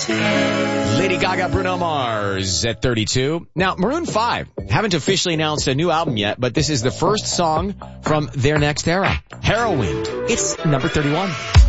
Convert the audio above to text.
Lady Gaga, Bruno Mars at 32. Now, Maroon 5 haven't officially announced a new album yet, but this is the first song from their next era, Heroin. It's number 31.